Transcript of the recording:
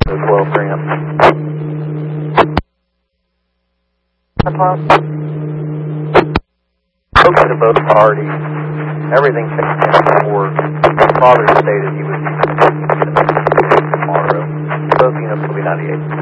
12, bring up. Spoke to both parties. Everything checked in before. Father stated he would be tomorrow. Both units will be 98.